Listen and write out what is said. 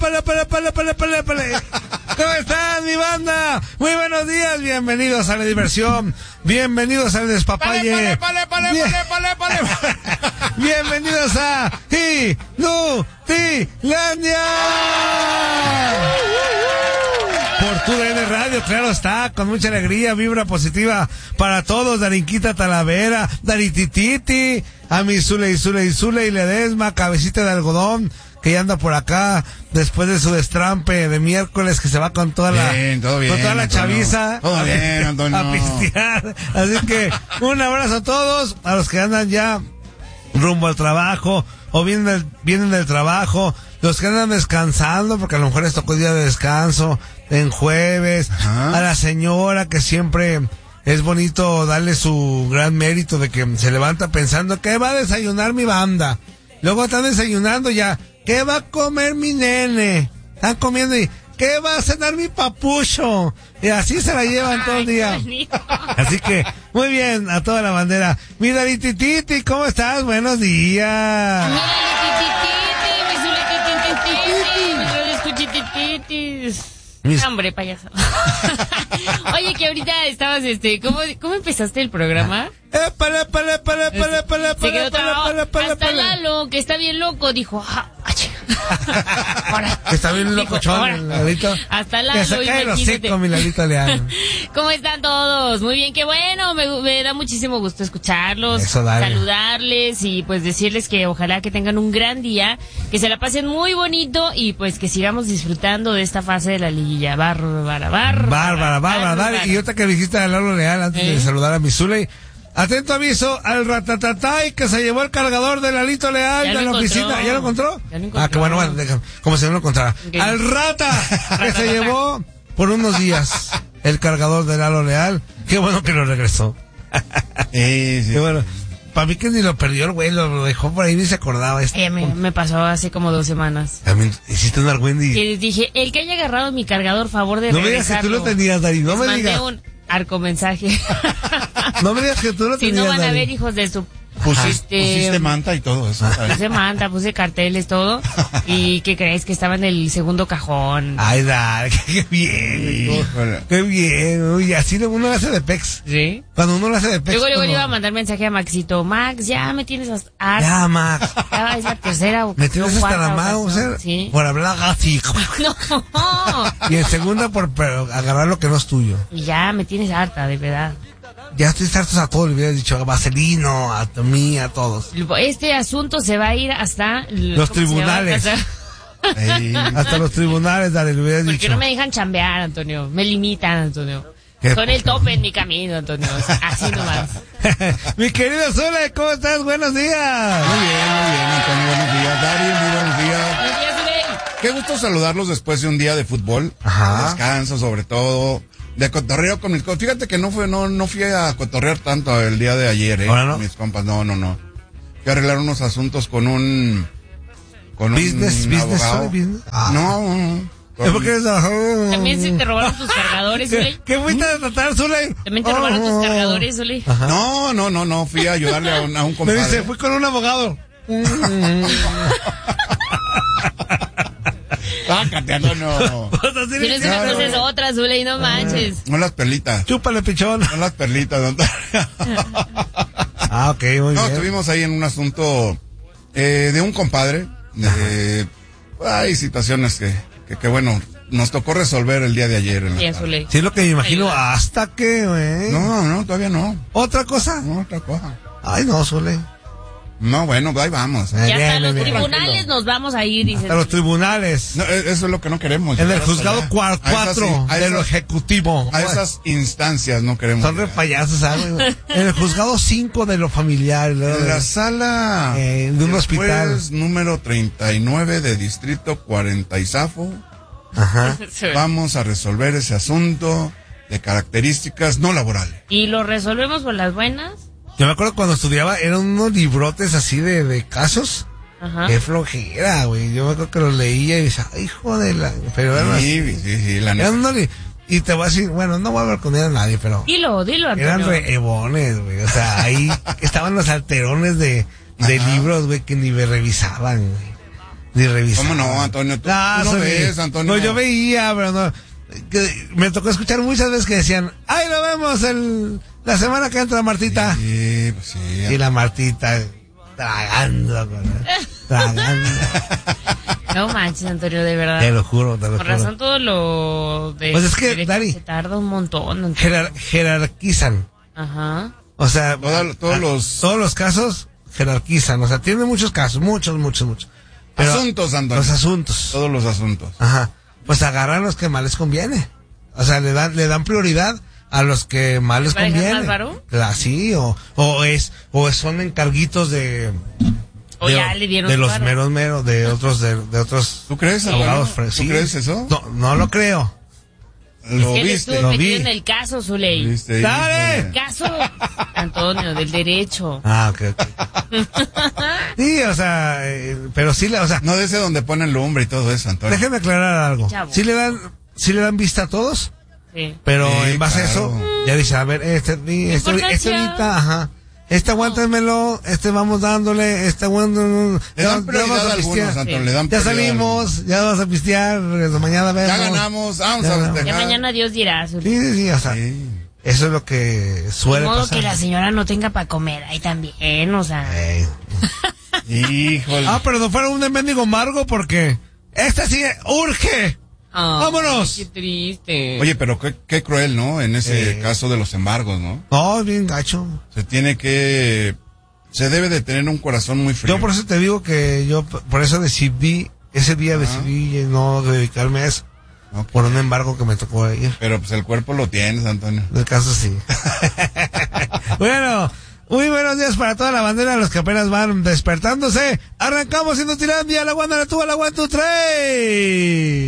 ¿Cómo están, mi banda? Muy buenos días, bienvenidos a la diversión, bienvenidos al despapalle. Bienvenidos a Inutilandia. Por TUDN Radio, claro está, con mucha alegría, vibra positiva para todos, Darinquita Talavera, Daritititi, a mi Zule y Ledesma, cabecita de algodón, que ya anda por acá, después de su destrampe de miércoles, que se va con toda la, con toda la chaviza. Todo bien, Antonio. A pistear. Así que, un abrazo a todos, a los que andan ya rumbo al trabajo, o vienen del trabajo, los que andan descansando, porque a lo mejor les tocó día de descanso, en jueves, ajá, a la señora que siempre es bonito darle su gran mérito de que se levanta pensando que va a desayunar mi banda. Luego están desayunando ya, ¿qué va a comer mi nene? Están comiendo y ¿qué va a cenar mi papucho? Y así se la llevan todo el día. Así que, muy bien, a toda la bandera. Mi Daritititi, ¿cómo estás? Buenos días. Hombre, payaso. Oye, que ahorita estabas, ¿cómo empezaste el programa? Hasta Lalo, que está bien loco, dijo, ahora, está bien locochón, Lalito. Hasta Lalo, que se cae los hocico, mi Lalito Leano. ¿Cómo están todos? Muy bien, qué bueno, me da muchísimo gusto escucharlos, saludarles y pues decirles que ojalá que tengan un gran día, que se la pasen muy bonito y pues que sigamos disfrutando de esta fase de la liguilla. Bárbara. Y otra que dijiste a Lalo Leal antes de saludar a mi Zule. Atento aviso al ratatatay que se llevó el cargador de Lalito Leal de la oficina. ¿Ya lo encontró? Ah, que bueno, como si no lo encontrara. Okay. Al rata que se llevó por unos días el cargador de Lalo Leal. Qué bueno que lo regresó. Sí. Qué bueno. Para mí que ni lo perdió el güey, lo dejó por ahí, ni se acordaba. Me pasó hace como 2 semanas. También hiciste un argüendi. Y les dije, el que haya agarrado mi cargador, favor de regresarlo. No me digas que tú lo tenías, Dari, no me digas. Mandé un arcomensaje. No me digas que tú lo tenías, Si no van Dari. a ver, hijos de su... Pusiste manta y todo eso. Puse manta, puse carteles, todo. ¿Y qué crees? Que estaba en el segundo cajón. Ay, Dari, qué bien. Qué bien. Uy, así uno lo hace de pex. ¿Sí? Cuando uno lo hace de pex. Luego le iba a mandar mensaje a Maxito. Max, ya me tienes hasta... Ya, Max. Ya es la tercera o me tienes hasta la mano, ¿sí? Por hablar así. No. Y en segunda por agarrar lo que no es tuyo. Y ya me tienes harta, de verdad. Ya estoy hartos a todos, le hubieras dicho a Vaselino, a mí, a todos. Este asunto se va a ir hasta... los tribunales. Hasta los tribunales, dale, le hubieras dicho. Porque no me dejan chambear, Antonio. Me limitan, Antonio. Son el tope en mi camino, Antonio. Así nomás. Mi querido Zule, ¿cómo estás? Buenos días. Muy bien, Antonio. Buenos días, Dari. Muy buenos días. Buenos días, Zule. Qué gusto saludarlos después de un día de fútbol. Ajá. Descanso, sobre todo. De cotorreo con mis compas. Fíjate que no fui a cotorrear tanto el día de ayer, ¿No? Mis compas, no. Fui a arreglar unos asuntos con un business, abogado. Business. No. Es porque eres... También se te robaron tus cargadores, Zule. ¿Qué fuiste a tratar, Zule? También te robaron tus cargadores, Zule. No. Fui a ayudarle a un compadre. Me dice, fui con un abogado. Sácate, no. Tienes una cosa es otra, Zule, y no manches. No las perlitas. Chúpale, pichón. No las perlitas, don. Ok, muy bien. No, estuvimos ahí en un asunto de un compadre. Hay situaciones que bueno, nos tocó resolver el día de ayer. Bien, Zule. Sí, es lo que me imagino. ¿Hasta qué, güey? No, todavía no. ¿Otra cosa? No, otra cosa. Ay, no, Zule. No, bueno, ahí vamos. Y hasta los tribunales nos vamos a ir, dicen. Hasta los tribunales. No, eso es lo que no queremos. En el juzgado 4 de lo ejecutivo. A esas instancias no queremos. Son re payasos, ¿sabes? En el juzgado 5 de lo familiar. En la sala de un hospital. Número 39 de Distrito 40 y Zafo. Ajá. Vamos a resolver ese asunto de características no laborales. ¿Y lo resolvemos por las buenas? Yo me acuerdo cuando estudiaba, eran unos librotes así de casos. Ajá. Qué flojera, güey. Yo me acuerdo que los leía y decía, ay, hijo de la... Pero eran sí, la neta. Y te voy a decir, bueno, no voy a balconear a nadie, pero... Dilo, Antonio. Eran reebones, güey. O sea, ahí estaban los alterones de libros, güey, que ni me revisaban, güey. Ni revisaba. ¿Cómo no, Antonio? ¿Tú no ves, Antonio? No, yo veía, pero no. Me tocó escuchar muchas veces que decían, ¡ay, lo vemos la semana que entra Martita! Sí, pues sí. Y la Martita tragando. No manches, Antonio, de verdad. Te lo juro. Por razón todo lo de... Pues es que, Dari, se tarda un montón. jerarquizan. Ajá. O sea, todos los casos jerarquizan. O sea, tiene muchos casos, muchos. Pero asuntos, Antonio. Los asuntos. Todos los asuntos. Ajá. Pues agarran los que más les conviene. O sea, le dan prioridad a los que más les conviene. ¿Más varón? Sí, o son encarguitos de ya le dieron de los paro. meros de otros ¿Tú crees, abogados. ¿Tú crees eso? No lo creo. Lo Él viste. estuvo Lo metido vi. en el caso, Zuley. ¿Viste? ¡Dale! Caso, Antonio, del derecho. Ok. Sí, o sea, pero sí, o sea, No de ese donde ponen lumbre y todo eso, Antonio. déjeme aclarar algo. Chavo. Sí le dan vista a todos, Sí. pero Sí, en base a claro. eso, ya dice, a ver, este ahorita, ajá. Aguántenmelo, vamos dándole, aguántenlo. Le dan prioridad a algunos, Antonio, le dan Ya prioridad a salimos, ya vamos a pistear, mañana vemos. Ya ganamos, vamos a festejar. Ya mañana Dios dirá, Zuley. Sí, o sea, Sí. eso es lo que suele De modo pasar. que la señora no tenga para comer ahí también, o sea. Híjole. Pero no fuera un mendigo amargo porque sí urge. ¡Vámonos! Qué triste. Oye, pero qué cruel, ¿no? En ese caso de los embargos, ¿no? No, bien gacho. Se debe de tener un corazón muy frío. Yo por eso te digo que por eso decidí no dedicarme a eso. Ok. Por un embargo que me tocó ir. Pero pues el cuerpo lo tienes, Antonio. En el caso sí. Bueno, muy buenos días para toda la bandera, los que apenas van despertándose. Arrancamos siendo Tirandia, la Wanda, la tuba, la 1, 2, 3.